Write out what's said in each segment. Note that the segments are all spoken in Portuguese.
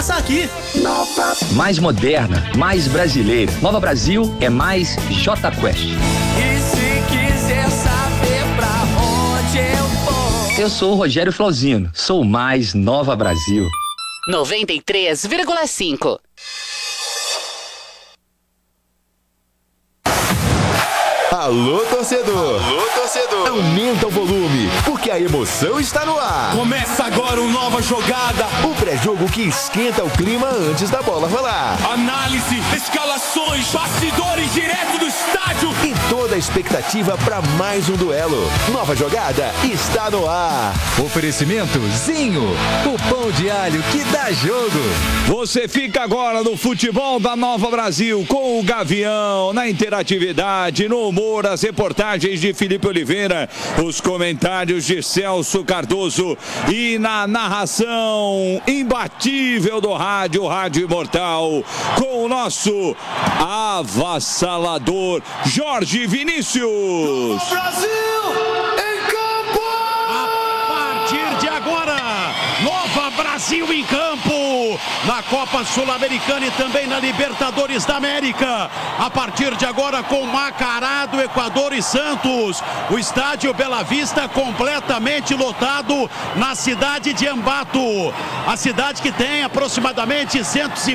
passa aqui. Mais moderna, mais brasileira. Nova Brasil é mais J Quest. E se quiser saber pra onde eu vou? Eu sou o Rogério Flauzino, sou mais Nova Brasil. 93,5. Alô, torcedor! Alô, torcedor! Aumenta o volume, porque a emoção está no ar. Começa agora uma nova jogada. O pré-jogo que esquenta o clima antes da bola rolar. Análise, escalações, bastidores direto do estádio. E toda a expectativa para mais um duelo. Nova jogada está no ar. Oferecimento Zinho, o pão de alho que dá jogo. Você fica agora no futebol da Nova Brasil com o Gavião, na interatividade, no humor, as reportagens de Felipe Oliveira, os comentários de Celso Cardoso e na narração imbatível do rádio, Rádio Imortal, com o nosso avassalador Jorge Vinícius. Brasil em campo! A partir de agora, Nova Brasil em campo, na Copa Sul-Americana e também na Libertadores da América. A partir de agora com Macará do Equador e Santos. O estádio Bela Vista completamente lotado na cidade de Ambato. A cidade que tem aproximadamente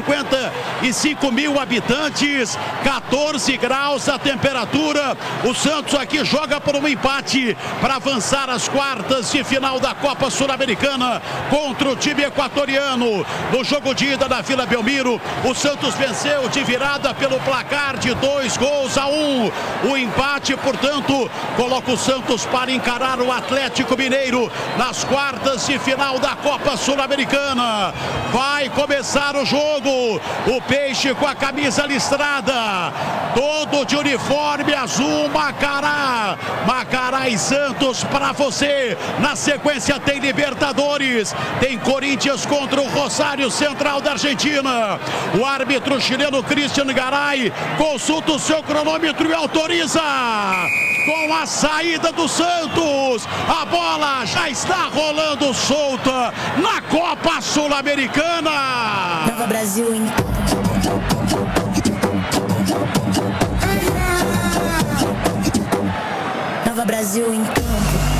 155 mil habitantes, 14 graus a temperatura. O Santos aqui joga por um empate para avançar às quartas de final da Copa Sul-Americana contra o time equatoriano. No jogo de ida da Vila Belmiro, o Santos venceu de virada pelo placar de 2-1. O empate, portanto, coloca o Santos para encarar o Atlético Mineiro nas quartas de final da Copa Sul-Americana. Vai começar o jogo. O Peixe com a camisa listrada, todo de uniforme azul, Macará. Macará e Santos para você. Na sequência tem Libertadores, tem Corinthians contra o Rosário Central da Argentina. O árbitro chileno Cristian Garay consulta o seu cronômetro e autoriza. Com a saída do Santos, a bola já está rolando solta na Copa Sul-Americana. Nova Brasil em Nova Brasil em campo.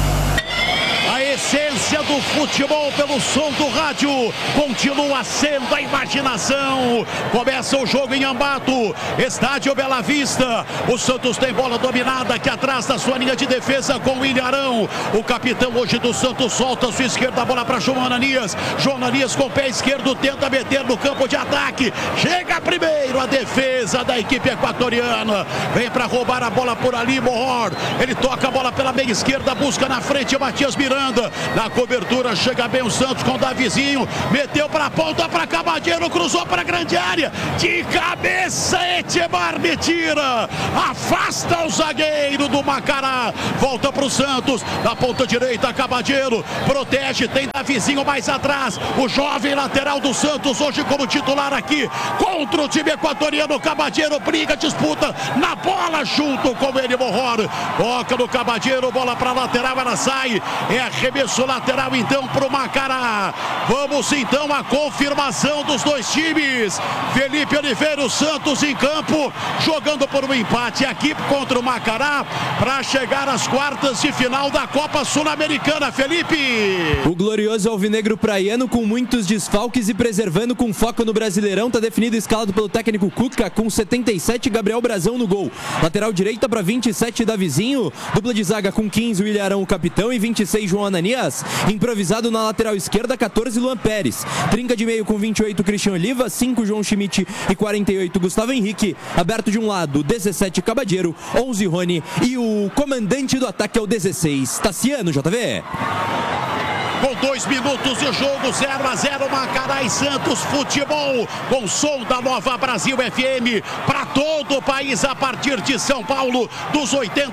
A essência do futebol pelo som do rádio continua sendo a imaginação. Começa o jogo em Ambato, estádio Bela Vista. O Santos tem bola dominada aqui atrás da sua linha de defesa com o Ilharão. O capitão hoje do Santos solta a sua esquerda, a bola para João Ananias. João Ananias com o pé esquerdo tenta meter no campo de ataque. Chega primeiro a defesa da equipe equatoriana. Vem para roubar a bola por ali, Mohor. Ele toca a bola pela meia esquerda, busca na frente o Matias Miranda. Na cobertura chega bem o Santos com o Davizinho. Meteu para a ponta para Cabadeiro, cruzou para a grande área. De cabeça, Etchebar me tira. Afasta o zagueiro do Macará. Volta para o Santos. Na ponta direita, Cabadeiro. Protege, tem Davizinho mais atrás. O jovem lateral do Santos, hoje como titular aqui. Contra o time equatoriano, Cabadeiro briga, disputa na bola junto com ele, Mohor. Toca no Cabadeiro, bola para lateral, ela sai. É arremesso lateral então para o Macará. Vamos então à confirmação dos dois times. Felipe Oliveira, o Santos em campo, jogando por um empate aqui contra o Macará para chegar às quartas de final da Copa Sul-Americana. Felipe. O glorioso alvinegro praiano com muitos desfalques e preservando com foco no Brasileirão. Tá definido e escalado pelo técnico Cuca com 77, Gabriel Brazão no gol. Lateral direita para 27, Davizinho. Dupla de zaga com 15, o Ilharão, o capitão, e 26, João Ananias. Improvisado na lateral esquerda, 14, Luan Pérez. Trinca de meio com 28, Cristian Oliva, 5, João Schmidt e 48, Gustavo Henrique. Aberto de um lado, 17, Cabadeiro, 11, Rony, e o comandante do ataque é o 16, Tassiano, JV. Com 2 minutos de jogo, 0-0, Macará e Santos. Futebol com som da Nova Brasil FM para todo o país a partir de São Paulo, dos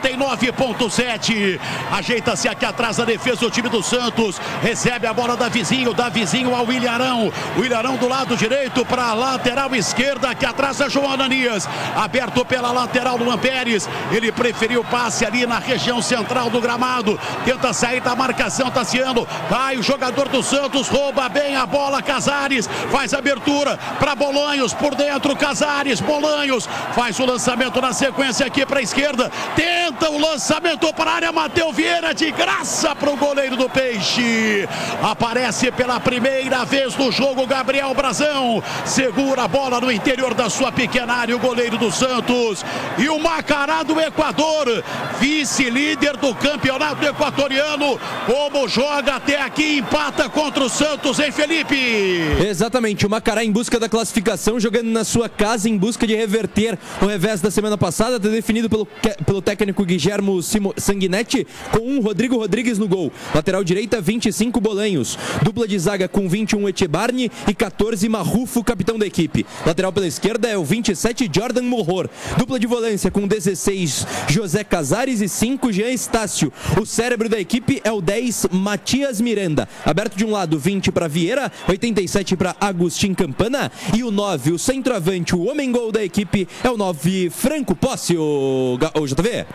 89.7. Ajeita-se aqui atrás da defesa o time do Santos. Recebe a bola Davizinho ao Ilharão. O Ilharão do lado direito para a lateral esquerda, aqui atrás da João Ananias. Aberto pela lateral Luan Pérez. Ele preferiu o passe ali na região central do gramado. Tenta sair da marcação, Tassiano. Cai o jogador do Santos, rouba bem a bola, Casares faz abertura para Bolanhos, por dentro Casares, Bolanhos faz o lançamento na sequência aqui para a esquerda, tenta o lançamento para a área, Matheus Vieira de graça para o goleiro do Peixe. Aparece pela primeira vez no jogo Gabriel Brazão, segura a bola no interior da sua pequena área, o goleiro do Santos. E o Macará do Equador, vice-líder do campeonato equatoriano, como joga até aqui, empata contra o Santos, hein, Felipe? Exatamente, o Macará em busca da classificação, jogando na sua casa, em busca de reverter o revés da semana passada, definido pelo técnico Guilhermo Sanguinetti, com Rodrigo Rodrigues no gol. Lateral direita, 25 Bolanhos. Dupla de zaga com 21 Echebarne e 14 Marrufo, capitão da equipe. Lateral pela esquerda é o 27 Jordan Morror. Dupla de volância com 16 José Casares e 5 Jean Estácio. O cérebro da equipe é o 10 Matias Miranda. Aberto de um lado, 20 para Vieira, 87 para Agustin Campana e o 9, o centroavante, o homem gol da equipe é o 9 Franco Posse, o JV.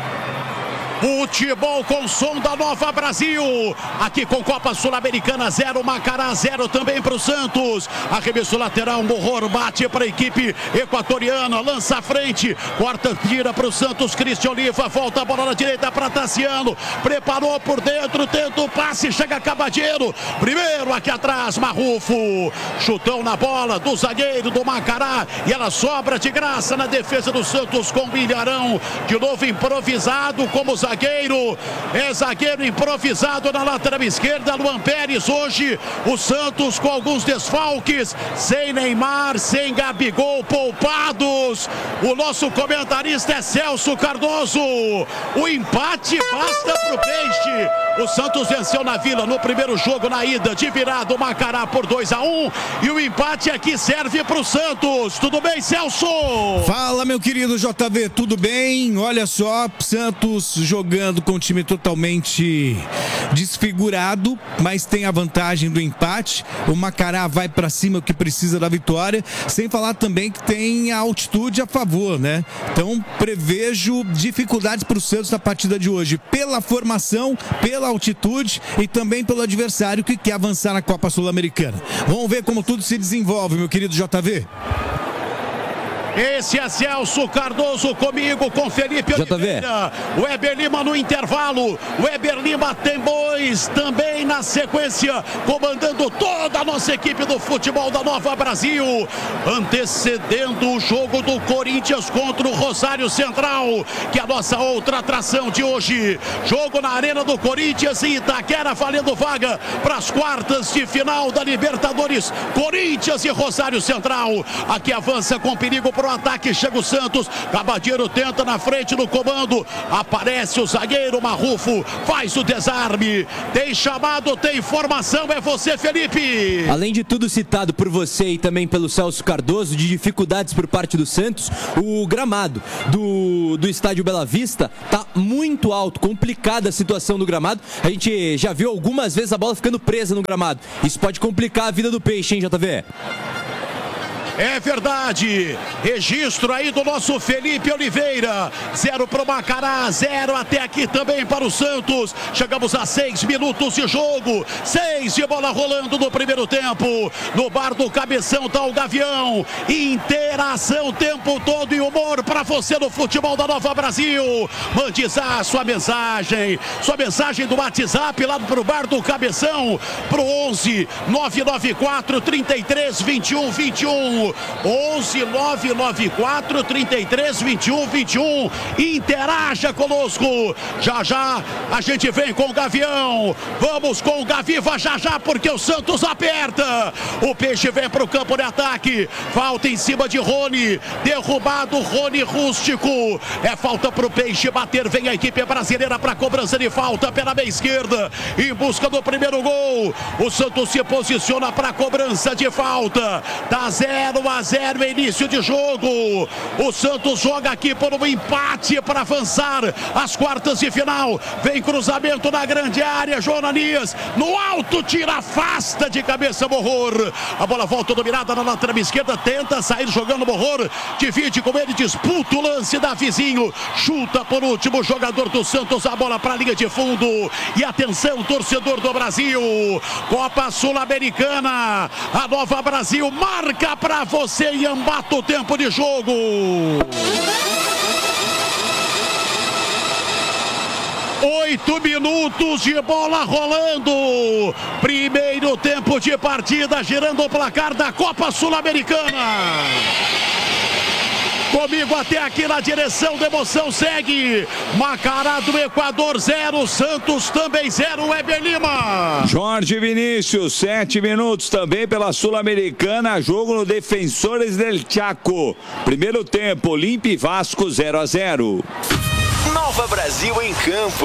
Futebol com som da Nova Brasil, aqui com Copa Sul-Americana 0, Macará 0 também para o Santos. Arremesso lateral, Morror bate para a equipe equatoriana, lança à frente, corta, tira para o Santos, Cristian Oliva, volta a bola na direita para Tassiano, preparou por dentro, tenta o passe, chega Cabadeiro, primeiro aqui atrás, Marrufo, chutão na bola do zagueiro do Macará e ela sobra de graça na defesa do Santos com Bilharão, de novo improvisado como zagueiro, é zagueiro improvisado na lateral esquerda, Luan Pérez. Hoje o Santos com alguns desfalques, sem Neymar, sem Gabigol, poupados. O nosso comentarista é Celso Cardoso. O empate basta pro Peixe. O Santos venceu na Vila no primeiro jogo, na ida de virada, o Macará por 2-1, e o empate aqui serve para o Santos. Tudo bem, Celso? Fala, meu querido JV, tudo bem? Olha só, Santos jogando com o time totalmente desfigurado, mas tem a vantagem do empate. O Macará vai para cima, o que precisa da vitória, sem falar também que tem a altitude a favor, né? Então prevejo dificuldades para o Santos na partida de hoje, pela formação, pela altitude e também pelo adversário que quer avançar na Copa Sul-Americana. Vamos ver como tudo se desenvolve, meu querido JV. Esse é Celso Cardoso comigo, com Felipe Oliveira. O Weber Lima no intervalo. O Weber Lima tem dois também na sequência, comandando toda a nossa equipe do futebol da Nova Brasil, antecedendo o jogo do Corinthians contra o Rosário Central, que é a nossa outra atração de hoje. Jogo na Arena do Corinthians em Itaquera, valendo vaga para as quartas de final da Libertadores. Corinthians e Rosário Central. Aqui avança com perigo para o ataque, chega o Santos, Cabadeiro tenta na frente do comando, aparece o zagueiro Marrufo, faz o desarme, tem chamado, tem informação, é você, Felipe. Além de tudo citado por você e também pelo Celso Cardoso, de dificuldades por parte do Santos, o gramado do estádio Bela Vista tá muito alto, complicada a situação do gramado, a gente já viu algumas vezes a bola ficando presa no gramado, isso pode complicar a vida do Peixe, hein, JV? É verdade, registro aí do nosso Felipe Oliveira, 0 para o Macará, 0 até aqui também para o Santos. Chegamos a 6 minutos de jogo, 6 de bola rolando no primeiro tempo. No bar do Cabeção tá o Gavião, interação o tempo todo e humor para você no futebol da Nova Brasil. Mande sua mensagem do WhatsApp lá pro bar do Cabeção, pro 11 994 33 21 21. 11 994 33 21 21. Interaja conosco. Já já a gente vem com o Gavião. Vamos com o Gaviva já já, porque o Santos aperta. O Peixe vem para o campo de ataque. Falta em cima de Rony. Derrubado Rony Rústico. É falta para o Peixe bater. Vem a equipe brasileira para a cobrança de falta pela meia esquerda. Em busca do primeiro gol. O Santos se posiciona para a cobrança de falta. Tá 0 0-0, início de jogo. O Santos joga aqui por um empate para avançar às quartas de final. Vem cruzamento na grande área, João Ananias no alto, tira, afasta de cabeça Borror. A bola volta dominada na lateral esquerda, tenta sair jogando Borror, divide com ele, disputa o lance da vizinho, chuta por último jogador do Santos, a bola para a linha de fundo. E atenção, torcedor do Brasil, Copa Sul-Americana, a Nova Brasil marca para você e embata o tempo de jogo. 8 minutos de bola rolando. Primeiro tempo de partida, girando o placar da Copa Sul-Americana. Comigo até aqui na direção da emoção segue Macará do Equador 0, Santos também 0, Weber Lima. Jorge Vinícius, 7 minutos também pela Sul-Americana, jogo no Defensores del Chaco. Primeiro tempo, Olimpia e Vasco 0-0. Nova Brasil em campo.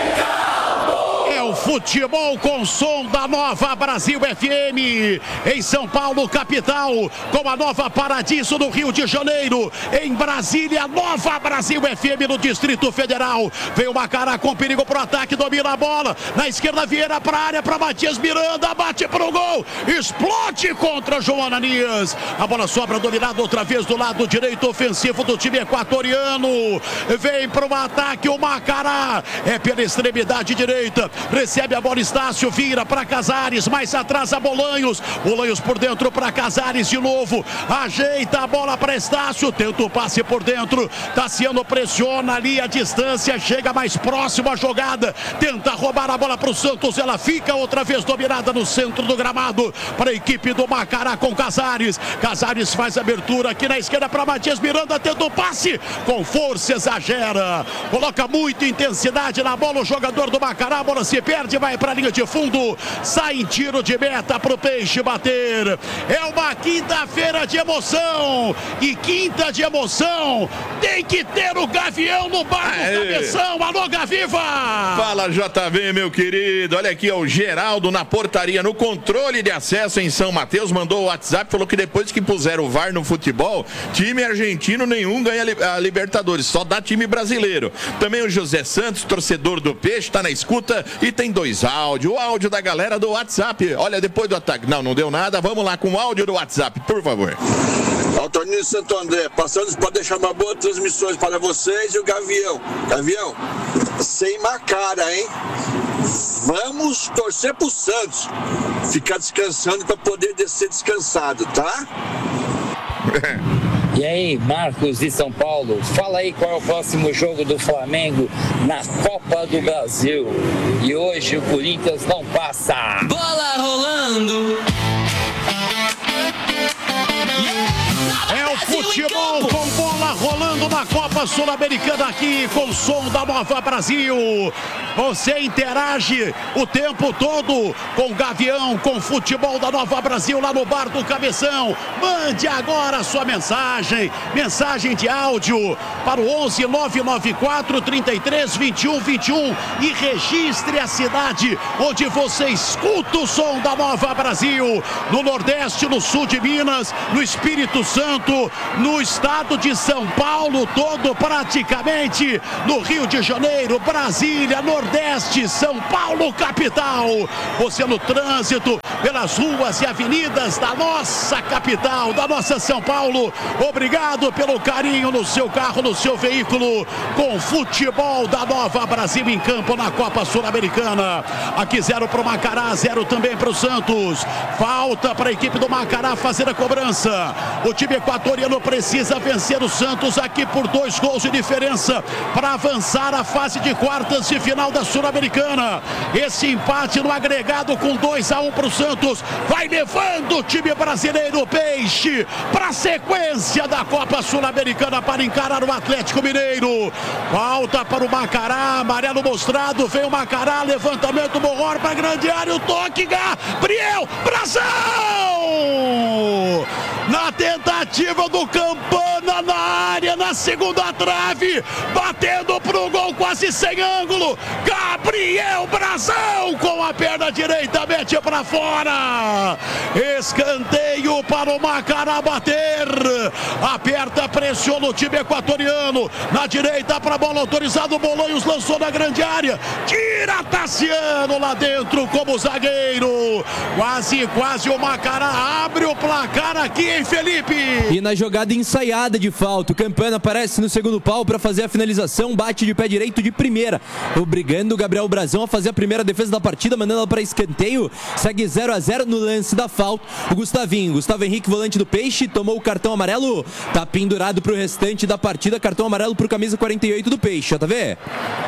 É o futebol com som da Nova Brasil FM. Em São Paulo, capital, com a Nova Paradiso no Rio de Janeiro. Em Brasília, Nova Brasil FM no Distrito Federal. Vem o Macará com perigo pro ataque, domina a bola. Na esquerda, Vieira pra área, para Matias Miranda, bate pro gol. Explode contra João Ananias. A bola sobra dominada outra vez do lado direito ofensivo do time equatoriano. Vem pro ataque o Macará. É pela extremidade direita. Recebe a bola Estácio, vira para Casares, mais atrás a Bolanhos. Bolanhos por dentro para Casares de novo. Ajeita a bola para Estácio, tenta o passe por dentro. Tassiano pressiona ali a distância, chega mais próximo à jogada. Tenta roubar a bola para o Santos, ela fica outra vez dominada no centro do gramado para a equipe do Macará com Casares. Casares faz abertura aqui na esquerda para Matias Miranda, tenta o passe, com força exagera. Coloca muita intensidade na bola o jogador do Macará, a bola se perde, vai para a linha de fundo, sai em tiro de meta para o Peixe bater. É uma quinta-feira de emoção, e quinta de emoção tem que ter o Gavião no bar do Cabeção. Alô, Gaviva! Fala, JV, meu querido. Olha aqui, ó, o Geraldo na portaria, no controle de acesso em São Mateus, mandou o WhatsApp, falou que depois que puseram o VAR no futebol, time argentino nenhum ganha a Libertadores, só dá time brasileiro. Também o José Santos, torcedor do Peixe, tá na escuta. E tem 2 áudios, o áudio da galera do WhatsApp. Olha, depois do ataque, não deu nada, vamos lá com o áudio do WhatsApp, por favor. Altonino Santo André, passando para deixar uma boa transmissão para vocês e o Gavião. Gavião, sem Macará, hein? Vamos torcer pro Santos ficar descansando para poder descer descansado, tá? E aí, Marcos de São Paulo, fala aí qual é o próximo jogo do Flamengo na Copa do Brasil. E hoje o Corinthians não passa. Bola rolando. É o futebol com bola rolando na Copa Sul-Americana aqui com o som da Nova Brasil. Você interage o tempo todo com o Gavião, com o futebol da Nova Brasil lá no bar do Cabeção. Mande agora a sua mensagem de áudio para o 11 994 33 21 21 e registre a cidade onde você escuta o som da Nova Brasil. No Nordeste, no Sul de Minas, no Espírito Santo, no estado de São Paulo todo praticamente, no Rio de Janeiro, Brasília, Nordeste, São Paulo, capital. Você no trânsito, pelas ruas e avenidas da nossa capital, da nossa São Paulo. Obrigado pelo carinho no seu carro, no seu veículo, com futebol da Nova Brasil em campo na Copa Sul-Americana. Aqui 0 para o Macará, 0 também para o Santos. Falta para a equipe do Macará fazer a cobrança. O time equatoriano precisa vencer o Santos aqui por 2 gols de diferença para avançar a fase de quartas de final da Sul-Americana. Esse empate no agregado com 2-1 para o Santos vai levando o time brasileiro, o Peixe, para a sequência da Copa Sul-Americana para encarar o Atlético Mineiro. Falta para o Macará, amarelo mostrado, vem o Macará, levantamento, Borror para a grande área, o toque, Gabriel, Brazão! na tentativa do Campana na área, na segunda trave, batendo pro gol quase sem ângulo. Gabriel Brazão com a perna direita mete para fora. Escanteio para o Macará bater. Aperta, pressiona o time equatoriano. Na direita para a bola autorizada, o Bolonhos lançou na grande área. Tira Tassiano lá dentro como zagueiro. Quase o Macará abre o placar aqui, hein, Felipe? E na jogada ensaiada de falta, o Campana aparece no segundo pau para fazer a finalização, bate de pé direito de primeira, obrigando o Gabriel Brazão a fazer a primeira defesa da partida, mandando ela para escanteio. Segue 0-0 no lance da falta. O Gustavo Henrique, volante do Peixe, tomou o cartão amarelo, tá pendurado pro restante da partida, cartão amarelo pro camisa 48 do Peixe, JV.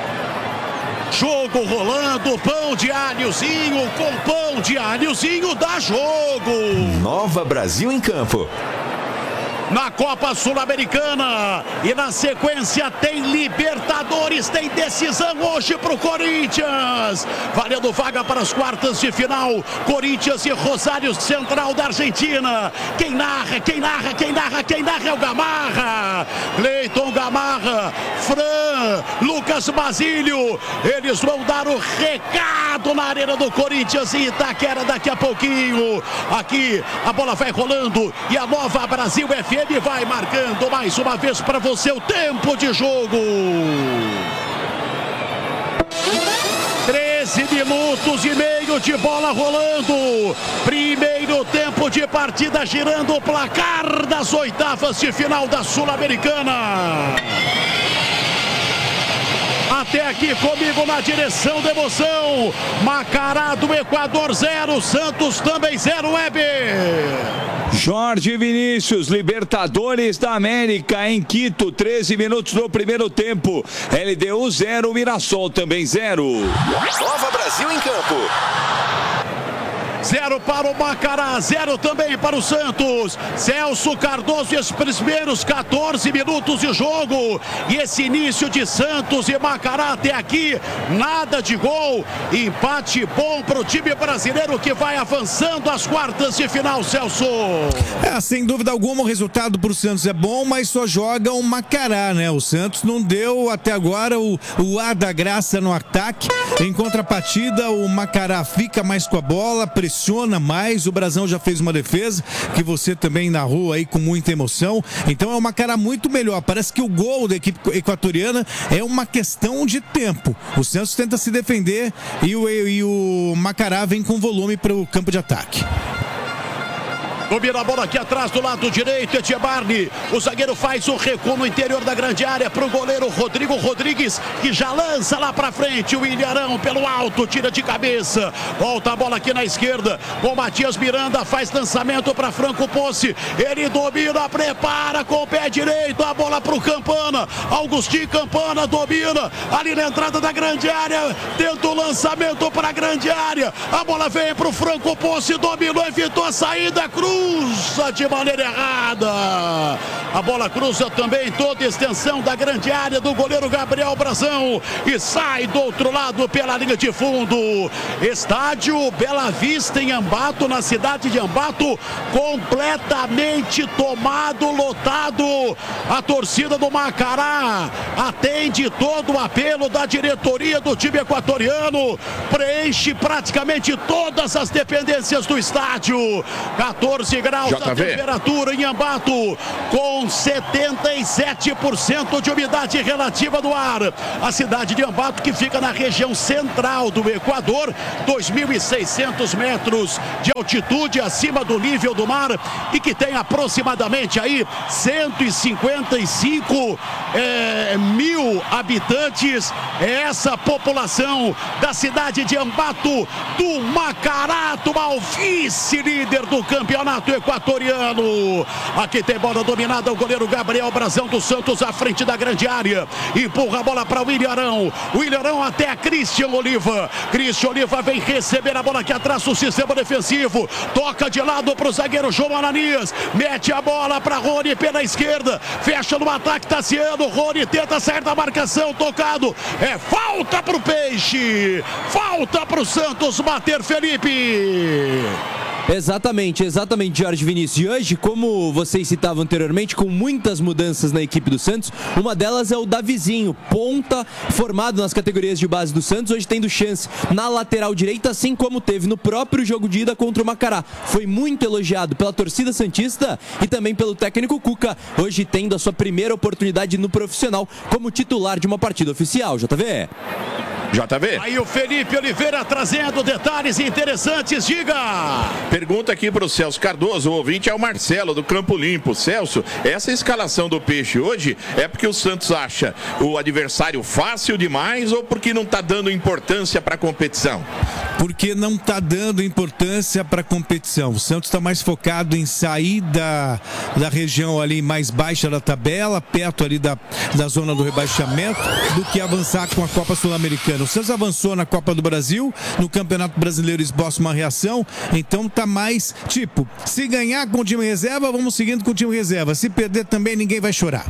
Jogo rolando, pão de alhozinho com pão de alhozinho dá jogo. Nova Brasil em campo. Na Copa Sul-Americana e na sequência tem Libertadores, tem decisão hoje pro Corinthians, valendo vaga para as quartas de final. Corinthians e Rosário Central da Argentina. Quem narra é o Gamarra, Cleiton Gamarra, Fran, Lucas Basílio. Eles vão dar o recado na arena do Corinthians em Itaquera daqui a pouquinho. Aqui a bola vai rolando e a Nova Brasil FM vai marcando mais uma vez para você o tempo de jogo. 13 minutos e meio de bola rolando. Primeiro tempo de partida, girando o placar das oitavas de final da Sul-Americana. Até aqui comigo na direção da emoção. Macará do Equador 0, Santos também 0, Weber. Jorge Vinícius, Libertadores da América em Quito, 13 minutos do primeiro tempo. LDU 0, Mirassol também 0. Nova Brasil em campo. 0 para o Macará, 0 também para o Santos. Celso Cardoso, os primeiros 14 minutos de jogo. E esse início de Santos e Macará até aqui, nada de gol. Empate bom para o time brasileiro que vai avançando às quartas de final, Celso. Sem dúvida alguma o resultado para o Santos é bom, mas só joga o Macará, né? O Santos não deu até agora o ar da graça no ataque. Em contrapartida, o Macará fica mais com a bola, pressiona mais. O Brazão já fez uma defesa que você também narrou aí com muita emoção. Então é uma cara muito melhor. Parece que o gol da equipe equatoriana é uma questão de tempo. O Santos tenta se defender e o Macará vem com volume para o campo de ataque. Domina a bola aqui atrás do lado direito, Etchebarni. O zagueiro faz o recuo no interior da grande área para o goleiro Rodrigo Rodrigues, que já lança lá para frente. O Ilharão pelo alto, tira de cabeça. Volta a bola aqui na esquerda com Matias Miranda, faz lançamento para Franco Posse. Ele domina, prepara com o pé direito. A bola para o Campana. Augustinho Campana domina ali na entrada da grande área. Tenta o lançamento para a grande área. A bola vem para o Franco Posse, dominou, evitou a saída. Cruza de maneira errada. A bola cruza também toda a extensão da grande área do goleiro Gabriel Brazão e sai do outro lado pela linha de fundo. Estádio Bela Vista em Ambato, na cidade de Ambato, completamente tomado, lotado. A torcida do Macará atende todo o apelo da diretoria do time equatoriano, preenche praticamente todas as dependências do estádio. 14 graus a temperatura em Ambato, com 77% de umidade relativa do ar. A cidade de Ambato, que fica na região central do Equador, 2.600 metros de altitude acima do nível do mar e que tem aproximadamente aí 155 mil habitantes. Essa população da cidade de Ambato, do Macará, atual vice-líder do campeonato equatoriano. Aqui tem bola dominada, o goleiro Gabriel Brazão do Santos à frente da grande área, empurra a bola para o Ilharão. O Ilharão até a Christian Oliva. Christian Oliva vem receber a bola aqui atrás do sistema defensivo, toca de lado para o zagueiro João Ananias, mete a bola para Rony pela esquerda, fecha no ataque Tassiano. Rony tenta sair da marcação, tocado, é falta para o Peixe, falta para o Santos bater, Felipe. Exatamente, Jorge Vinícius. E hoje, como vocês citavam anteriormente, com muitas mudanças na equipe do Santos, uma delas é o Davizinho, ponta formado nas categorias de base do Santos, hoje tendo chance na lateral direita, assim como teve no próprio jogo de ida contra o Macará. Foi muito elogiado pela torcida santista e também pelo técnico Cuca, hoje tendo a sua primeira oportunidade no profissional como titular de uma partida oficial. JV. Aí o Felipe Oliveira trazendo detalhes interessantes, diga! Pergunta aqui para o Celso Cardoso, o ouvinte é o Marcelo do Campo Limpo. Celso, essa escalação do Peixe hoje é porque o Santos acha o adversário fácil demais ou porque não está dando importância para a competição? Porque não está dando importância para a competição. O Santos está mais focado em sair da região ali mais baixa da tabela, perto ali da zona do rebaixamento, do que avançar com a Copa Sul-Americana. O Santos avançou na Copa do Brasil, no Campeonato Brasileiro esboça uma reação, então tá mais tipo, se ganhar com o time reserva, vamos seguindo com o time reserva. Se perder também, ninguém vai chorar.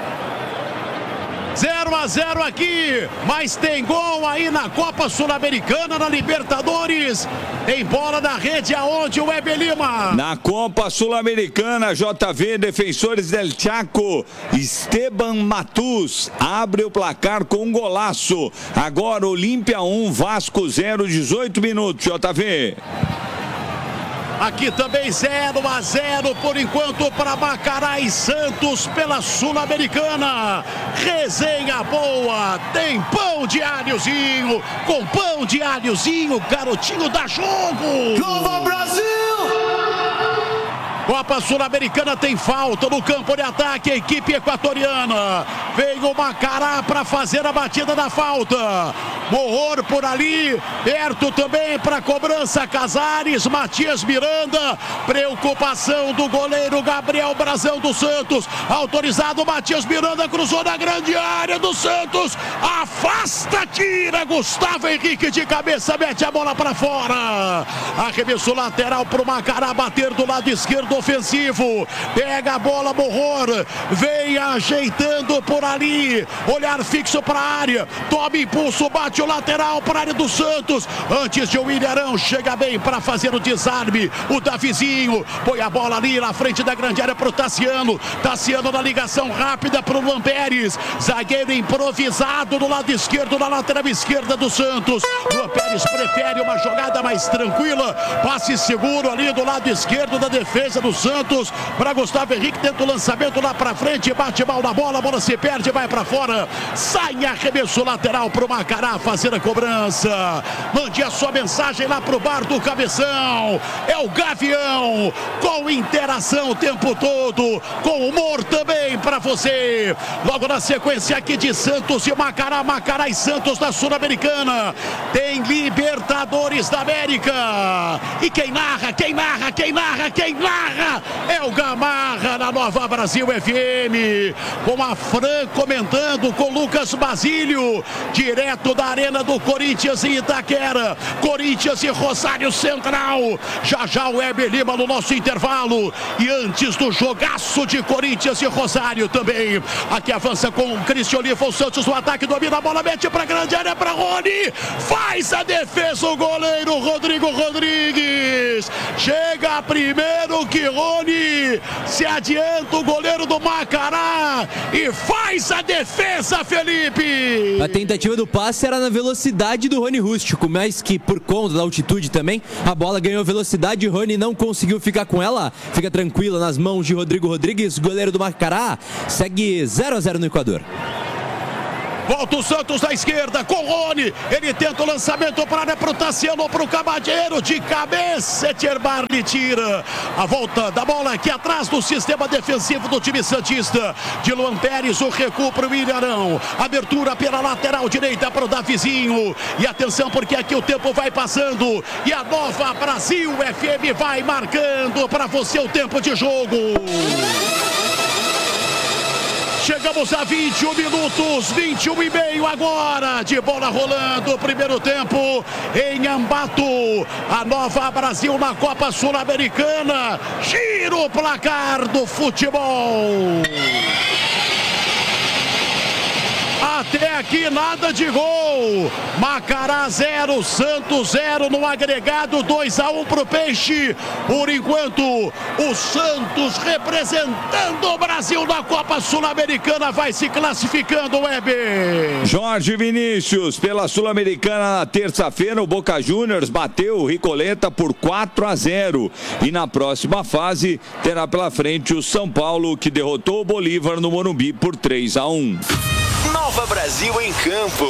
0-0 aqui, mas tem gol aí na Copa Sul-Americana, na Libertadores. Tem bola na rede aonde o Weber Lima. Na Copa Sul-Americana, JV, Defensores del Chaco, Esteban Matus abre o placar com um golaço. Agora Olímpia 1, Vasco 0, 18 minutos, JV. Aqui também 0-0 por enquanto para Macará e Santos pela Sul-Americana. Resenha boa, tem pão de alhozinho. Com pão de alhozinho, garotinho dá jogo. Nova Brasil! Copa Sul-Americana tem falta no campo de ataque, a equipe equatoriana. Vem o Macará para fazer a batida da falta. Morror por ali, perto também para cobrança Casares, Matias Miranda. Preocupação do goleiro Gabriel Brazão do Santos. Autorizado, Matias Miranda cruzou na grande área do Santos. Afasta, tira, Gustavo Henrique de cabeça, mete a bola para fora. Arremesso lateral para o Macará bater do lado esquerdo ofensivo. Pega a bola, Morror. Vem ajeitando por ali. Olhar fixo para a área. Toma impulso, bate o lateral para a área do Santos. Antes de o Ilharão chega bem para fazer o desarme. O Davizinho põe a bola ali na frente da grande área para o Tassiano. Tassiano na ligação rápida para o Luan Pérez. Zagueiro improvisado do lado esquerdo, na lateral esquerda do Santos. Luan Pérez prefere uma jogada mais tranquila. Passe seguro ali do lado esquerdo da defesa do Santos para Gustavo Henrique, tenta o lançamento lá para frente, bate mal na bola, a bola se perde, vai para fora, sai arremesso lateral para o Macará fazer a cobrança. Mande a sua mensagem lá para o bar do Cabeção. É o Gavião, com interação o tempo todo, com humor também para você. Logo na sequência aqui de Santos e Macará, Macará e Santos na Sul-Americana. Tem Libertadores da América. E quem narra é o Gamarra na Nova Brasil FM, com a Fran comentando com Lucas Basílio, direto da Arena do Corinthians em Itaquera, Corinthians e Rosário Central. Já o Weber Lima no nosso intervalo, e antes do jogaço de Corinthians e Rosário também, aqui avança com o Cristian Oliva, o Santos no ataque, domina a bola, mete pra grande área pra Rony, faz a defesa o goleiro Rodrigo Rodrigues, chega primeiro que Rony, se adianta o goleiro do Macará e faz a defesa, Felipe. A tentativa do passe era na velocidade do Rony Rústico, mas que por conta da altitude também, a bola ganhou velocidade e Rony não conseguiu ficar com ela. Fica tranquila nas mãos de Rodrigo Rodrigues, goleiro do Macará. Segue 0-0 no Equador. Volta o Santos da esquerda com o Rony. Ele tenta o lançamento para a área, para o Tassiano, para o Cabadeiro. De cabeça, Etcherbar lhe tira. A volta da bola aqui atrás do sistema defensivo do time santista. De Luan Pérez, o recuo para o Ilharão. Abertura pela lateral direita para o Davizinho. E atenção, porque aqui o tempo vai passando. E a Nova Brasil FM vai marcando para você o tempo de jogo. Chegamos a 21 minutos, 21 e meio agora de bola rolando, primeiro tempo em Ambato, a Nova Brasil na Copa Sul-Americana, gira o placar do futebol. A até aqui nada de gol. Macará 0, Santos 0 no agregado, 2-1 pro Peixe. Por enquanto, o Santos representando o Brasil na Copa Sul-Americana vai se classificando, Weber. Jorge Vinícius, pela Sul-Americana na terça-feira, o Boca Juniors bateu o Ricoleta por 4-0. E na próxima fase terá pela frente o São Paulo, que derrotou o Bolívar no Morumbi por 3-1. Nova Brasil em campo.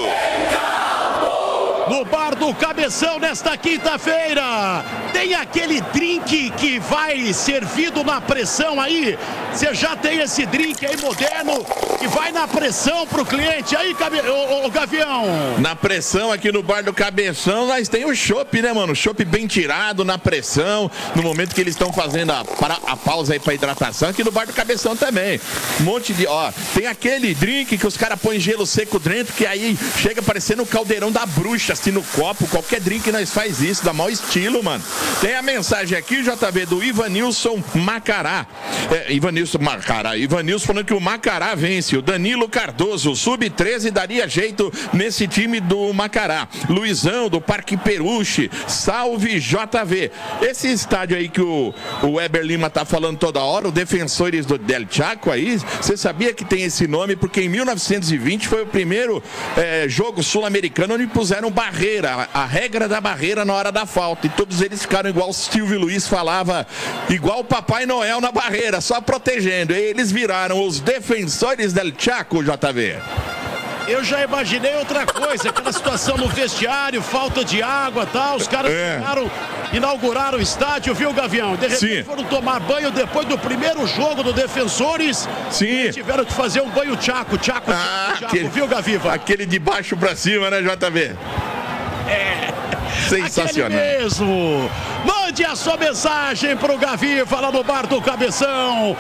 No bar do Cabeção nesta quinta-feira, tem aquele drink que vai servido na pressão aí. Você já tem esse drink aí moderno que vai na pressão pro cliente aí, ô Gavião? Na pressão aqui no bar do Cabeção, nós tem o chopp, né, mano? Chopp bem tirado na pressão, no momento que eles estão fazendo a pausa aí pra hidratação. Aqui no bar do Cabeção também. Um monte de, tem aquele drink que os caras põem gelo seco dentro, que aí chega parecendo o caldeirão da bruxa, assim, no copo. Qualquer drink nós faz isso, dá mau estilo, mano. Tem a mensagem aqui, JB, do Ivanilson Macará. Ivanilson falando que o Macará vence. O Danilo Cardoso, sub-13, daria jeito nesse time do Macará. Luizão, do Parque Peruche. Salve, JV. Esse estádio aí que o Weber Lima tá falando toda hora, o Defensores do Del Chaco aí, você sabia que tem esse nome? Porque em 1920 foi o primeiro jogo sul-americano onde puseram barreira, a regra da barreira na hora da falta. E todos eles ficaram igual o Silvio Luiz falava, igual o Papai Noel na barreira, só protegendo. E eles viraram os Defensores del Chaco, JV. Eu já imaginei outra coisa, aquela situação no vestiário, falta de água e tal, os caras inauguraram o estádio, viu, Gavião? De repente foram tomar banho depois do primeiro jogo do Defensores. Sim. Tiveram que fazer um banho Chaco, viu, Gaviva? Aquele de baixo pra cima, né, JV? Sensacional. Aquele mesmo. Mande a sua mensagem pro Gavi, fala no bar do Cabeção.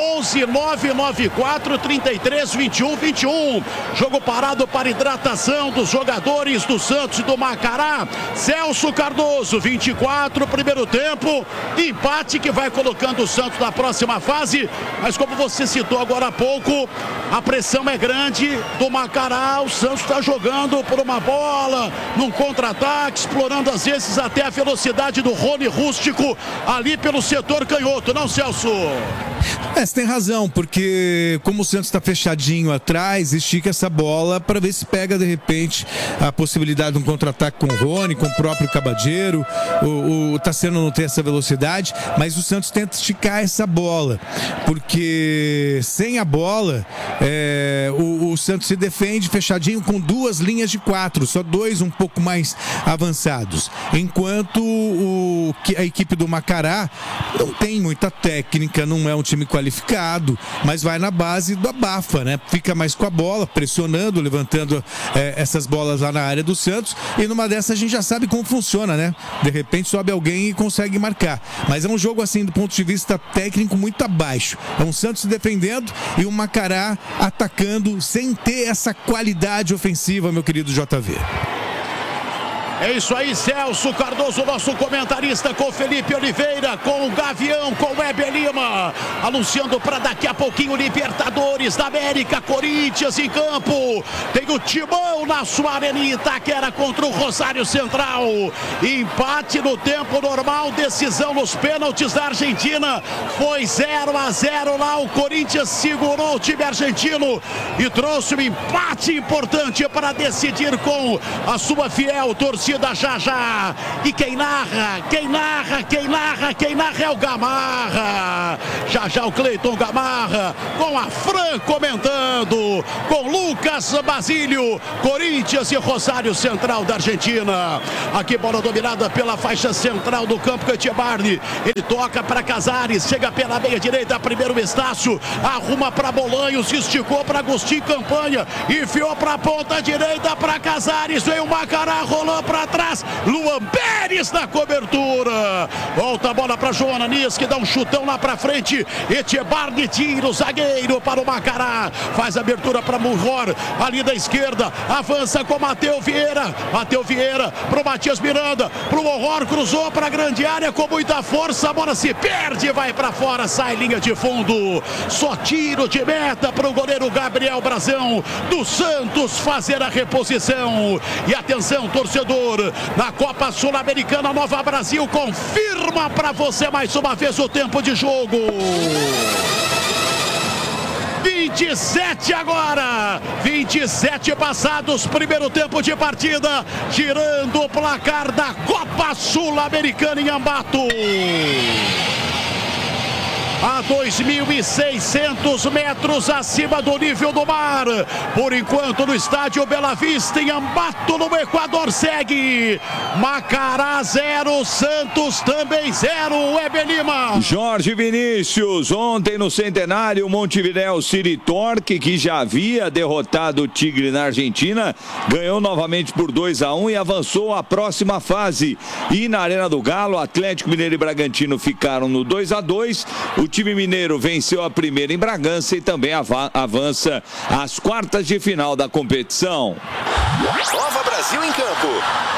11-994-33-21-21. Jogo parado para hidratação dos jogadores do Santos e do Macará. Celso Cardoso, 24, primeiro tempo. Empate que vai colocando o Santos na próxima fase. Mas como você citou agora há pouco, a pressão é grande do Macará. O Santos está jogando por uma bola, num contra-ataque, explorando às vezes até a velocidade do Rony Rústico ali pelo setor canhoto, não, Celso? Você tem razão, porque como o Santos está fechadinho atrás, estica essa bola para ver se pega de repente a possibilidade de um contra-ataque com o Rony, com o próprio Cabadeiro. O Tassiano não tem essa velocidade, mas o Santos tenta esticar essa bola, porque sem a bola o Santos se defende fechadinho com duas linhas de 4, só dois um pouco mais avançados, enquanto a equipe do Macará não tem muita técnica, não é um time qualificado, mas vai na base do abafa, né? Fica mais com a bola, pressionando, levantando essas bolas lá na área do Santos, e numa dessas a gente já sabe como funciona, né? De repente sobe alguém e consegue marcar, mas é um jogo assim do ponto de vista técnico muito abaixo, é um Santos se defendendo e o Macará atacando sem ter essa qualidade ofensiva, meu querido JV. É isso aí, Celso Cardoso, nosso comentarista, com Felipe Oliveira, com o Gavião, com o Weber Lima, anunciando para daqui a pouquinho Libertadores da América, Corinthians em campo. Tem o Timão na sua arena em Itaquera contra o Rosário Central. Empate no tempo normal, decisão nos pênaltis da Argentina. Foi 0-0 lá, o Corinthians segurou o time argentino e trouxe um empate importante para decidir com a sua fiel torcida já. E quem narra é o Gamarra. Já o Cleiton Gamarra, com a Fran comentando, com Lucas Basílio, Corinthians e Rosário Central da Argentina. Aqui bola dominada pela faixa central do campo, Catibarne. Ele toca para Casares, chega pela meia direita, primeiro Estácio, arruma para Bolanhos, esticou para Agostinho Campanha, enfiou para a ponta direita para Casares, veio o Macará, rolou para atrás, Luan Pérez na cobertura. Volta a bola para João Ananias, que dá um chutão lá para frente. Etchebarri tira o zagueiro para o Macará. Faz a abertura para Murror, ali da esquerda. Avança com Matheus Vieira. Matheus Vieira para o Matias Miranda. Para o Horror, cruzou para a grande área com muita força. A bola se perde, vai para fora, sai linha de fundo. Só tiro de meta para o goleiro Gabriel Brazão do Santos fazer a reposição. E atenção, torcedor, na Copa Sul-Americana, Nova Brasil confirma para você mais uma vez o tempo de jogo. 27 agora, 27 passados, primeiro tempo de partida, girando o placar da Copa Sul-Americana em Ambato. A 2.600 metros acima do nível do mar. Por enquanto, no estádio Bela Vista, em Ambato, no Equador, segue Macará 0, Santos também 0. Weber Lima. Jorge Vinícius, ontem no Centenário, Montevidéu City Torque, que já havia derrotado o Tigre na Argentina, ganhou novamente por 2-1 e avançou à próxima fase. E na Arena do Galo, Atlético Mineiro e Bragantino ficaram no 2-2. O time mineiro venceu a primeira em Bragança e também avança às quartas de final da competição. Nova Brasil em campo.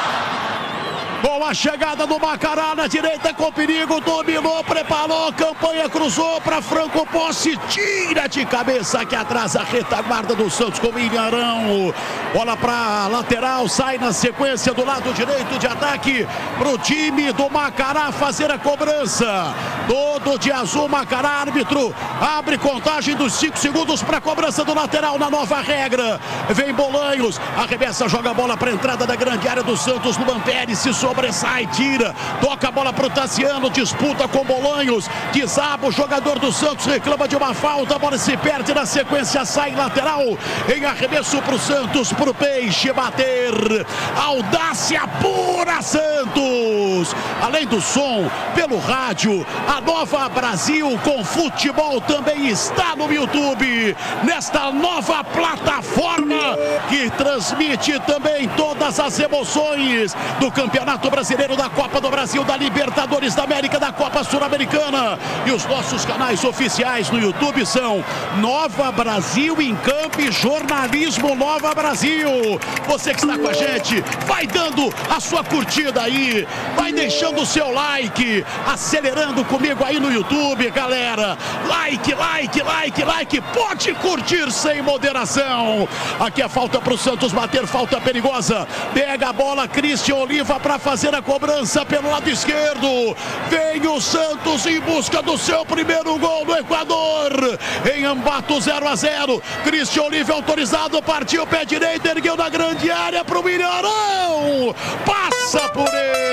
Com a chegada do Macará na direita com perigo, dominou, preparou, campanha, cruzou para Franco Posse, tira de cabeça aqui atrás a retaguarda do Santos com o William Arão. Bola para lateral, sai na sequência do lado direito de ataque para o time do Macará fazer a cobrança. Todo de azul, Macará, árbitro abre contagem dos 5 segundos para a cobrança do lateral na nova regra. Vem Bolanhos, arremessa, joga a bola para a entrada da grande área do Santos. Luan Pérez se sobressai, tira, toca a bola para o Tassiano, disputa com Bolanhos, desaba o jogador do Santos, reclama de uma falta, a bola se perde na sequência, sai lateral, em arremesso para o Santos, para o Peixe bater, audácia pura Santos. Além do som, pelo rádio, a Nova Brasil com futebol também está no YouTube, nesta nova plataforma que transmite também todas as emoções do Campeonato Brasileiro, da Copa do Brasil, da Libertadores da América, da Copa Sul-Americana. E os nossos canais oficiais no YouTube são Nova Brasil em Campo e Jornalismo Nova Brasil. Você que está com a gente, vai dando a sua curtida aí, vai deixando o seu like, acelerando comigo aí no YouTube, galera. Like, like, like, like, pode curtir sem moderação. Aqui a falta para o Santos bater, falta perigosa. Pega a bola, Christian Oliva para fazer a cobrança pelo lado esquerdo. Vem o Santos em busca do seu primeiro gol no Equador. Em Ambato 0-0. Christian Oliva autorizado, partiu pé direito, ergueu na grande área para o William Arão. Passa por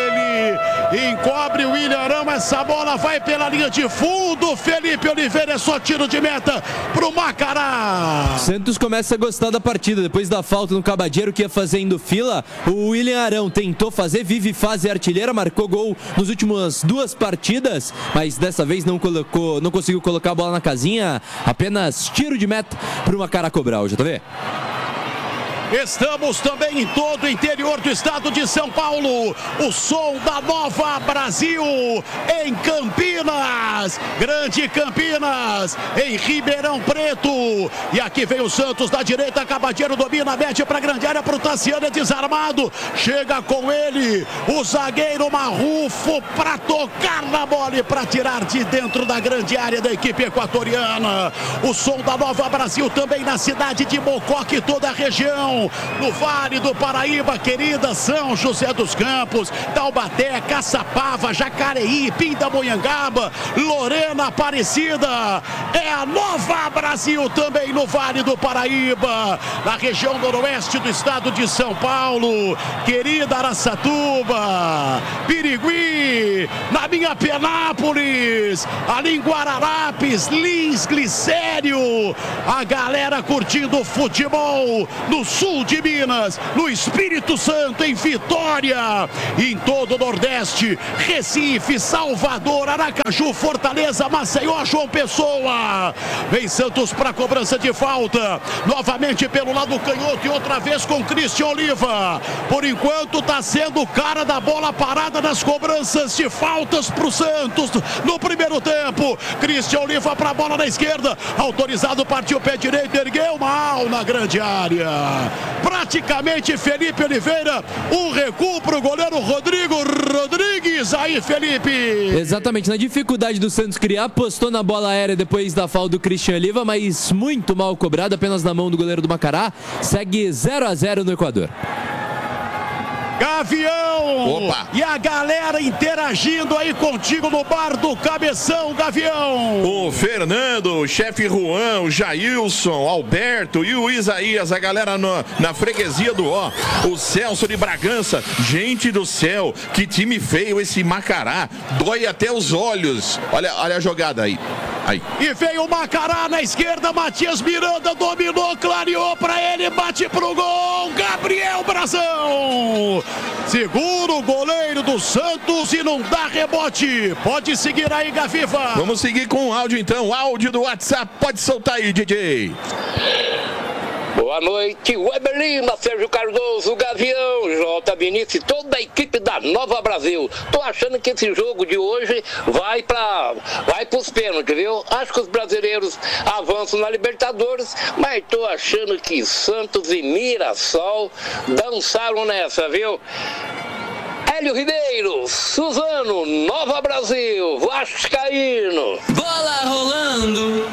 ele. Encobre o William Arão. Essa bola vai pela linha de fundo. Felipe Oliveira, é só tiro de meta para o Macará. Santos começa a gostar da partida. Depois da falta no Cabadeiro que ia fazendo fila, o William Arão tentou fazer, vive fase artilheira, marcou gol nas últimas 2 partidas, mas dessa vez não conseguiu colocar a bola na casinha, apenas tiro de meta para o Macará cobrar, JV. Estamos também em todo o interior do estado de São Paulo. O som da Nova Brasil em Campinas, Grande Campinas, em Ribeirão Preto. E aqui vem o Santos da direita, Cabadeiro domina, mete para a grande área para o Tassiano, é desarmado. Chega com ele o zagueiro Marrufo para tocar na bola e para tirar de dentro da grande área da equipe equatoriana. O som da Nova Brasil também na cidade de Mococa e toda a região. No Vale do Paraíba, querida São José dos Campos, Taubaté, Caçapava, Jacareí, Pindamonhangaba, Lorena Aparecida. É a Nova Brasil também no Vale do Paraíba, na região noroeste do estado de São Paulo, querida Araçatuba, Birigui, na minha Penápolis, ali em Guararapes, Lins, Glicério, a galera curtindo futebol no sul sul de Minas, no Espírito Santo, em Vitória, em todo o Nordeste, Recife, Salvador, Aracaju, Fortaleza, Maceió, João Pessoa. Vem Santos para a cobrança de falta, novamente pelo lado canhoto e outra vez com Christian Oliva. Por enquanto está sendo o cara da bola parada nas cobranças de faltas para o Santos no primeiro tempo. Christian Oliva para a bola na esquerda, autorizado, partiu o pé direito, ergueu mal na grande área. Praticamente Felipe Oliveira, um recuo para o goleiro Rodrigo Rodrigues. Aí, Felipe. Exatamente, na dificuldade do Santos criar, apostou na bola aérea depois da falta do Christian Oliva, mas muito mal cobrado, apenas na mão do goleiro do Macará. Segue 0-0 no Equador. Gavião! Opa. E a galera interagindo aí contigo no bar do Cabeção, Gavião! O Fernando, o chefe Juan, o Jailson, Alberto e o Isaías, a galera na freguesia do Ó. O Celso de Bragança, gente do céu, que time feio esse Macará, dói até os olhos. Olha a jogada aí. Aí. E veio o Macará na esquerda, Matias Miranda dominou, clareou pra ele, bate pro gol, Gabriel Brazão! Segura o goleiro do Santos e não dá rebote. Pode seguir aí, Gaviva. Vamos seguir com o áudio então, áudio do WhatsApp, pode soltar aí, DJ. Boa noite, Weber Lima, Sérgio Cardoso, Gavião, J. Vinícius e toda a equipe da Nova Brasil. Tô achando que esse jogo de hoje vai pros pênaltis, viu? Acho que os brasileiros avançam na Libertadores, mas tô achando que Santos e Mirassol dançaram nessa, viu? Hélio Ribeiro, Suzano, Nova Brasil, Vascaíno. Bola rolando.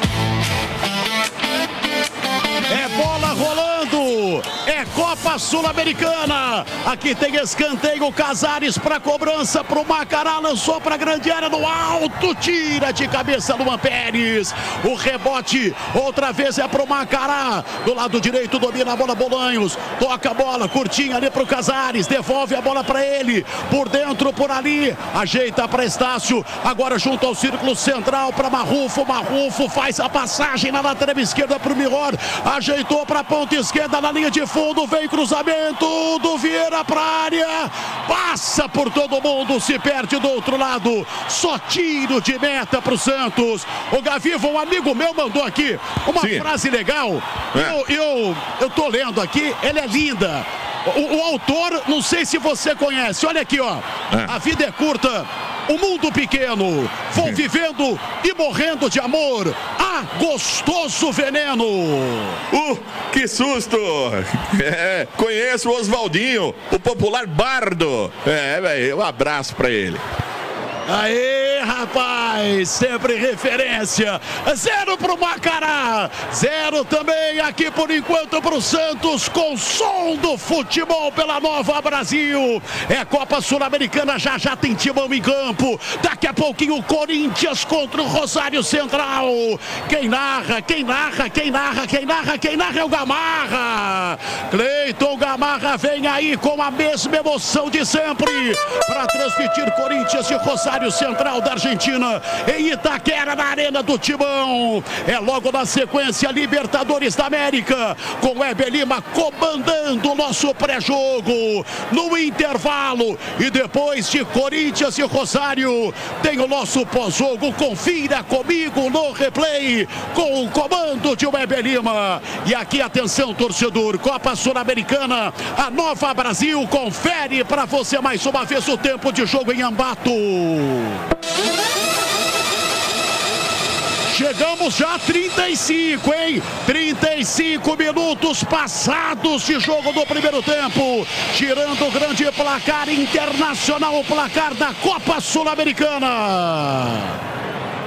É bola rolando, é Copa Sul-Americana. Aqui tem escanteio, Casares para cobrança para o Macará, lançou para a grande área no alto, tira de cabeça Luan Pérez. O rebote outra vez é para o Macará, do lado direito domina a bola Bolanhos, toca a bola curtinha ali para o Casares, devolve a bola para ele, por dentro, por ali, ajeita para Estácio, agora junto ao círculo central para Marrufo, Marrufo faz a passagem na lateral esquerda para o Miror, ajeitou para a ponta esquerda na linha de fundo, vem cruzamento do Vieira para a área, passa por todo mundo, se perde do outro lado, só tiro de meta para o Santos. O Gaviva, um amigo meu mandou aqui uma frase legal, eu tô lendo aqui, ela é linda. O autor, não sei se você conhece, olha aqui, ó. A vida é curta, o mundo pequeno, vou vivendo e morrendo de amor. Ah, gostoso veneno. Que susto. Conheço o Oswaldinho, o popular bardo. Um abraço pra ele. Aê, rapaz, sempre referência. 0 pro Macará, 0 também aqui por enquanto pro Santos, com som do futebol pela Nova Brasil. É Copa Sul-Americana, já tem timão em campo. Daqui a pouquinho o Corinthians contra o Rosário Central. Quem narra é o Gamarra. Cleiton Gamarra vem aí com a mesma emoção de sempre para transmitir Corinthians e Rosário Central da Argentina em Itaquera, na Arena do Timão. É logo na sequência Libertadores da América, com Weber Lima comandando o nosso pré-jogo. No intervalo e depois de Corinthians e Rosário, tem o nosso pós-jogo. Confira comigo no replay com o comando de Weber Lima. E aqui, atenção, torcedor, Copa Sul-Americana, a Nova Brasil confere para você mais uma vez o tempo de jogo em Ambato. Chegamos já a 35, hein? 35 minutos passados de jogo do primeiro tempo. Tirando o grande placar internacional, o placar da Copa Sul-Americana.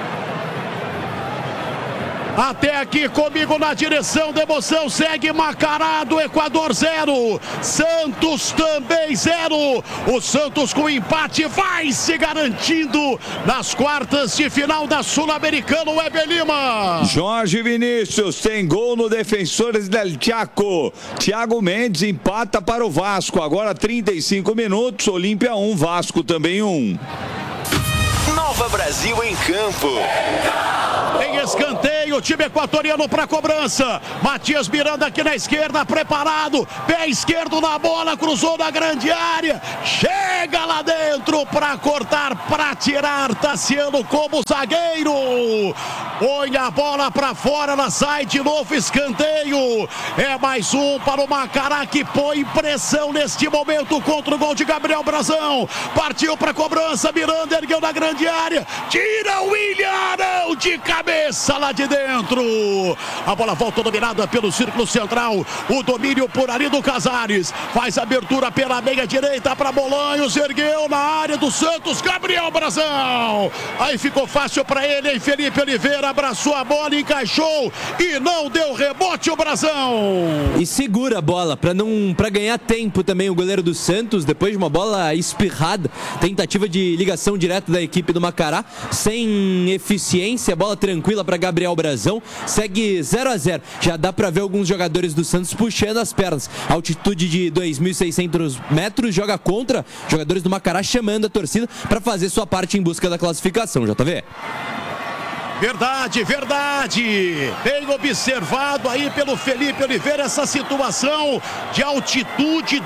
Até aqui comigo na direção da emoção, segue Macará do Equador 0, Santos também 0. O Santos com empate vai se garantindo nas quartas de final da Sul-Americana. Weber Lima. Jorge Vinícius tem gol no Defensores del Chaco. Thiago Mendes empata para o Vasco. Agora 35 minutos, Olímpia 1, Vasco também 1. Nova Brasil em campo. Em escanteio, o time equatoriano para cobrança. Matias Miranda aqui na esquerda, preparado. Pé esquerdo na bola, cruzou na grande área. Chega lá dentro para cortar, para tirar. Tassiano como zagueiro. Põe a bola para fora, ela sai de novo, escanteio. É mais um para o Macará, que põe pressão neste momento contra o gol de Gabriel Brazão. Partiu para cobrança, Miranda ergueu na grande área. Tira o William Arão de cabeça lá de dentro. A bola volta dominada pelo círculo central. O domínio por ali do Casares. Faz abertura pela meia direita para Bolanhos. Ergueu na área do Santos, Gabriel Brazão. Aí ficou fácil para ele, hein? Felipe Oliveira abraçou a bola, encaixou e não deu rebote o Brazão. E segura a bola para ganhar tempo também o goleiro do Santos, depois de uma bola espirrada. Tentativa de ligação direta da equipe do Macará, sem eficiência, bola tranquila para Gabriel Brazão. Segue 0-0. Já dá para ver alguns jogadores do Santos puxando as pernas. Altitude de 2.600 metros, joga contra. Jogadores do Macará chamando a torcida para fazer sua parte em busca da classificação, JV. Verdade, verdade. Bem observado aí pelo Felipe Oliveira essa situação de altitude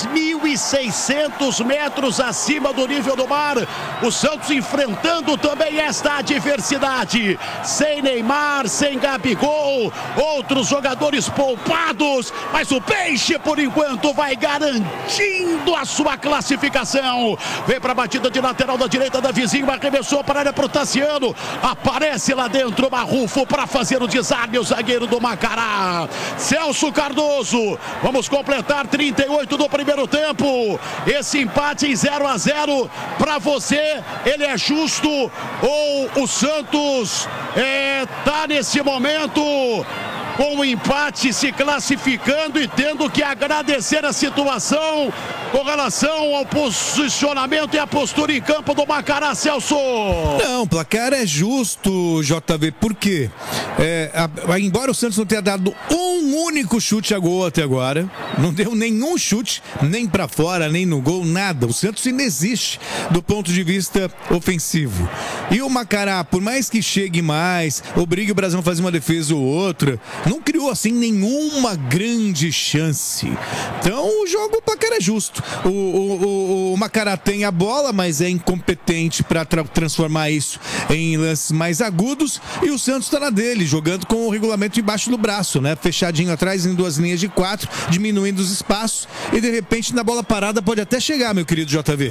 2.600 metros acima do nível do mar. O Santos enfrentando também esta adversidade. Sem Neymar, sem Gabigol, outros jogadores poupados, mas o Peixe por enquanto vai garantindo a sua classificação. Vem para a batida de lateral da direita da vizinha, arremessou para a área para o Tassiano. Aparece lá dentro Marrufo para fazer o desarme, o zagueiro do Macará, Celso Cardoso. Vamos completar 38 do primeiro tempo. Esse empate em 0-0 para você, ele é justo ou o Santos tá nesse momento com o empate se classificando e tendo que agradecer a situação com relação ao posicionamento e a postura em campo do Macará, Celso? Não, o placar é justo, JV, por quê? Embora o Santos não tenha dado um único chute a gol até agora, não deu nenhum chute, nem pra fora, nem no gol, nada. O Santos inexiste do ponto de vista ofensivo. E o Macará, por mais que chegue mais, obrigue o Brasil a fazer uma defesa ou outra, não criou assim nenhuma grande chance. Então o placar é justo. O Macará tem a bola, mas é incompetente para transformar isso em lances mais agudos, e o Santos está na dele, jogando com o regulamento embaixo do braço, né? Fechadinho atrás em duas linhas de 4, diminuindo os espaços, e de repente na bola parada pode até chegar, meu querido JV.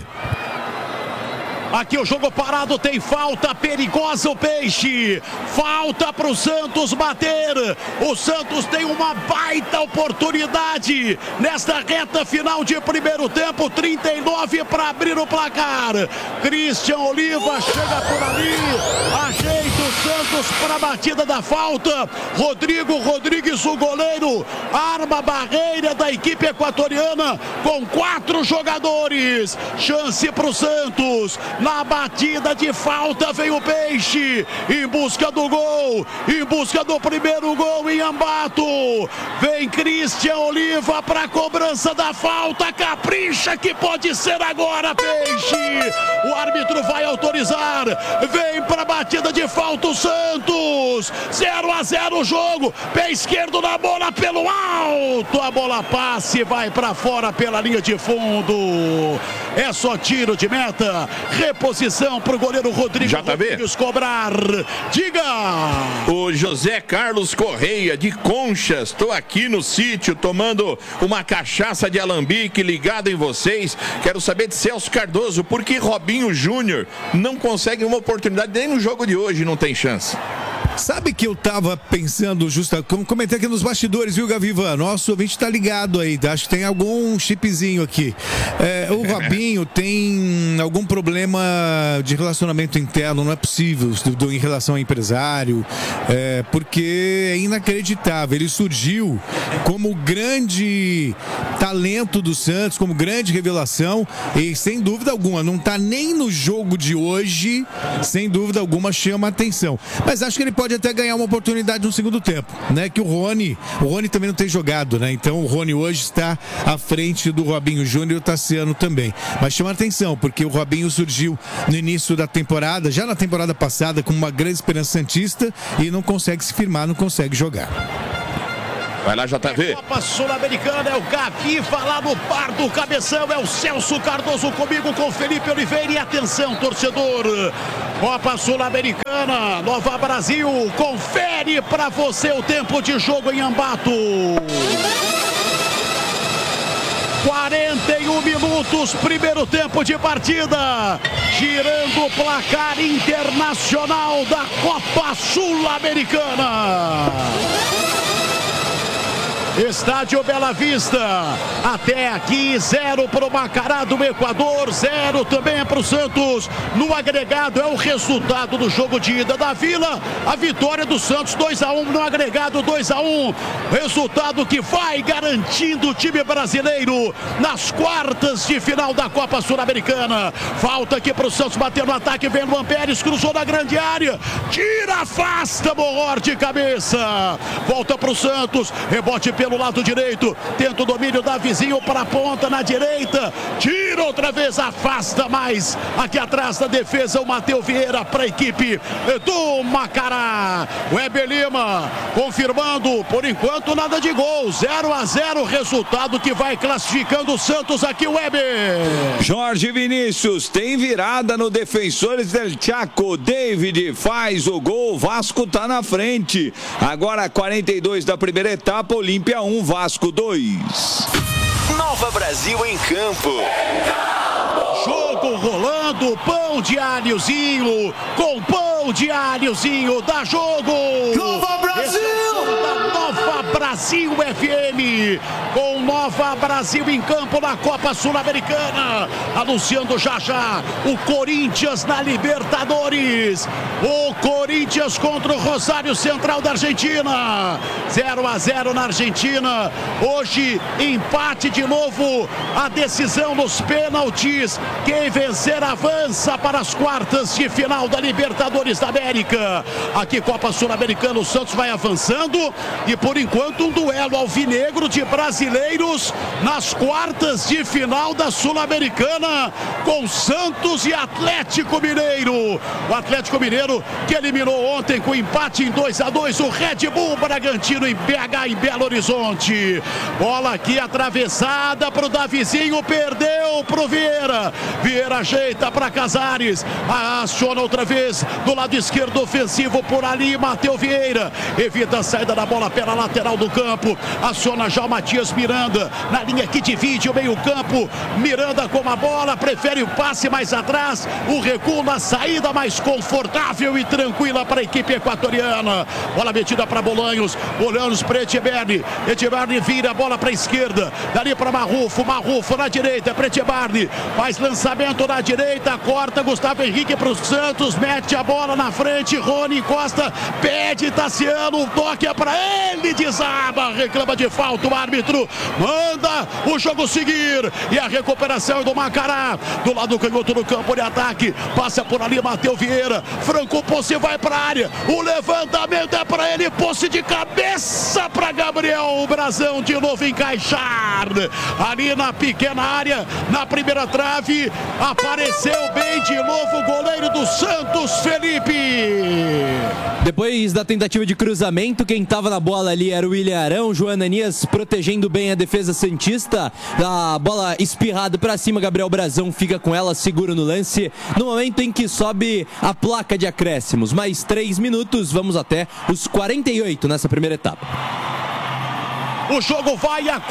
Aqui o jogo parado, tem falta perigosa, o Peixe. Falta para o Santos bater. O Santos tem uma baita oportunidade nesta reta final de primeiro tempo. 39 para abrir o placar. Christian Oliva chega por ali, ajeita o Santos para a batida da falta. Rodrigo Rodrigues, o goleiro, arma a barreira da equipe equatoriana com 4 jogadores. Chance para o Santos. Na batida de falta vem o Peixe em busca do gol, em busca do primeiro gol em Ambato. Vem Christian Oliva para a cobrança da falta, capricha que pode ser agora, Peixe. O árbitro vai autorizar, vem para a batida de falta o Santos. 0-0 o jogo, pé esquerdo na bola pelo alto, a bola passa e vai para fora pela linha de fundo. É só tiro de meta. Reposição para o goleiro Rodrigo Rodrigues cobrar. Diga! O José Carlos Correia de Conchas. Estou aqui no sítio tomando uma cachaça de alambique ligado em vocês. Quero saber de Celso Cardoso, por que Robinho Júnior não consegue uma oportunidade nem no jogo de hoje, não tem chance? Sabe que eu tava pensando, como comentei aqui nos bastidores, viu, Gaviva? Nosso ouvinte tá ligado aí, acho que tem algum chipzinho aqui. O Robinho tem algum problema de relacionamento interno, não é possível, em relação ao empresário, porque é inacreditável. Ele surgiu como grande talento do Santos, como grande revelação, e sem dúvida alguma, não tá nem no jogo de hoje, sem dúvida alguma chama atenção. Mas acho que ele pode pode até ganhar uma oportunidade no segundo tempo, né? Que o Rony também não tem jogado, né? Então o Rony hoje está à frente do Robinho Júnior e o Tassiano também. Mas chama a atenção, porque o Robinho surgiu no início da temporada, já na temporada passada, com uma grande esperança santista e não consegue se firmar, não consegue jogar. Vai lá, JV. Copa Sul-Americana, é o Gavi lá no par do cabeção, é o Celso Cardoso comigo, com Felipe Oliveira. E atenção, torcedor, Copa Sul-Americana, Nova Brasil, confere pra você o tempo de jogo em Ambato. 41 minutos, primeiro tempo de partida, girando o placar internacional da Copa Sul-Americana. Estádio Bela Vista, até aqui 0 para o Macará do Equador, 0 também para o Santos. No agregado é o resultado do jogo de ida da Vila, a vitória do Santos 2-1 no agregado, 2-1, resultado que vai garantindo o time brasileiro nas quartas de final da Copa Sul-Americana. Falta aqui para o Santos bater no ataque, vem Luan Pérez, cruzou na grande área, tira, afasta, Moror de cabeça, volta para o Santos, rebote pelo lado direito, tenta o domínio da vizinho para a ponta na direita, tira outra vez, afasta mais aqui atrás da defesa o Matheus Vieira para a equipe do Macará. Weber Lima confirmando, por enquanto nada de gol, 0-0, resultado que vai classificando o Santos aqui, Weber. Jorge Vinícius tem virada no Defensores del Chaco, David faz o gol, Vasco tá na frente. Agora 42 da primeira etapa, Olímpia 1, Vasco 2. Nova Brasil em campo. Jogo rolando, pão de alhozinho, com pão de alhozinho, dá jogo. Nova Brasil! Nova Brasil FM, com Nova Brasil em campo na Copa Sul-Americana, anunciando já o Corinthians na Libertadores, o Corinthians contra o Rosário Central da Argentina, 0-0 na Argentina, hoje empate de novo, a decisão nos pênaltis, quem vencer avança para as quartas de final da Libertadores da América. Aqui Copa Sul-Americana, o Santos vai avançando e por enquanto um duelo alvinegro de brasileiros nas quartas de final da Sul-Americana, com Santos e Atlético Mineiro. O Atlético Mineiro que eliminou ontem com empate em 2-2 o Red Bull Bragantino em BH, em Belo Horizonte. Bola aqui atravessada para o Davizinho, perdeu para o Vieira. Vieira ajeita para Casares, aciona outra vez do lado esquerdo ofensivo por ali, Matheus Vieira evita a saída da bola pela lateral do campo, aciona já o Matias Miranda na linha que divide o meio campo. Miranda com a bola, prefere o passe mais atrás, o recuo na saída mais confortável e tranquila para a equipe equatoriana. Bola metida para Bolanhos para Etcheberni, Etcheberni vira a bola para a esquerda, dali para Marrufo na direita, para Etcheberni, faz lançamento na direita, corta Gustavo Henrique para o Santos, mete a bola na frente, Rony encosta, pede Tassiano, o toque é para ele, desaba, reclama de falta o árbitro, manda o jogo seguir, e a recuperação é do Macará, do lado canhoto do campo de ataque, passa por ali Matheus Vieira, Franco Posse vai para a área, o levantamento é para ele, Posse de cabeça para Gabriel, o Brasão de novo encaixar, ali na pequena área, na primeira trave, apareceu bem de novo o goleiro do Santos, Felipe. Depois da tentativa de cruzamento, quem estava na bola ali era o William Arão, João Ananias protegendo bem a defesa santista, a bola espirrada para cima, Gabriel Brazão fica com ela, seguro no lance, no momento em que sobe a placa de acréscimos, mais 3 minutos, vamos até os 48 nessa primeira etapa. O jogo vai a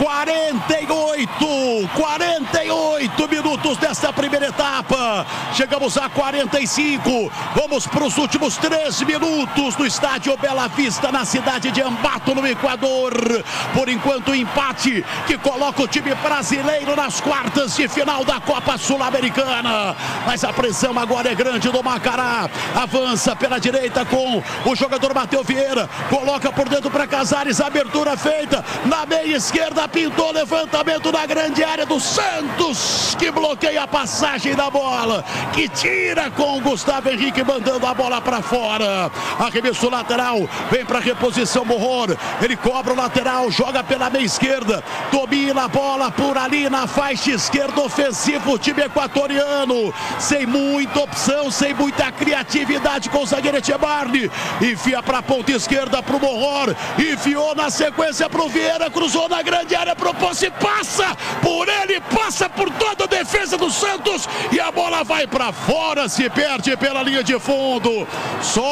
48 minutos desta primeira etapa. Chegamos a 45. Vamos para os últimos 3 minutos no estádio Bela Vista, na cidade de Ambato, no Equador. Por enquanto, empate que coloca o time brasileiro nas quartas de final da Copa Sul-Americana. Mas a pressão agora é grande do Macará. Avança pela direita com o jogador Matheus Vieira. Coloca por dentro para Casares. Abertura feita. na meia esquerda, pintou levantamento na grande área do Santos, que bloqueia a passagem da bola, que tira com o Gustavo Henrique, mandando a bola para fora. Arremesso lateral, vem para reposição Morror, ele cobra o lateral, joga pela meia esquerda, domina a bola por ali na faixa esquerda, ofensivo o time equatoriano, sem muita opção, sem muita criatividade com o zagueiro Echebarri, enfia para a ponta esquerda para o Morror, enfiou na sequência para o Vieira, cruzou na grande área, propôs e passa por ele, passa por toda a defesa do Santos e a bola vai para fora, se perde pela linha de fundo. Só